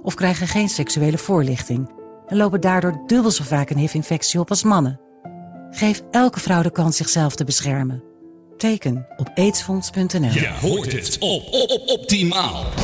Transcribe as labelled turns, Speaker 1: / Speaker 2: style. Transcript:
Speaker 1: of krijgen geen seksuele voorlichting en lopen daardoor dubbel zo vaak een HIV-infectie op als mannen. Geef elke vrouw de kans zichzelf te beschermen. Teken op aidsfonds.nl.
Speaker 2: Je hoort het op Optimaal.